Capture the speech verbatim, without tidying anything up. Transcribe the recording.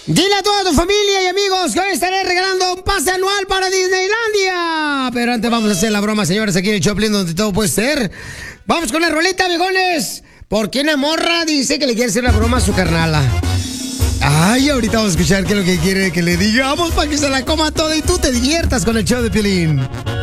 Dile a toda tu familia y amigos que hoy estaré regalando un pase anual para Disneylandia. Pero antes vamos a hacer la broma, señores, aquí en el Choplin, donde todo puede ser. Vamos con la rolita, viejones. Porque una morra dice que le quiere hacer la broma a su carnala. Ay, ahorita vamos a escuchar qué es lo que quiere que le digamos para que se la coma toda y tú te diviertas con el show de Piolín.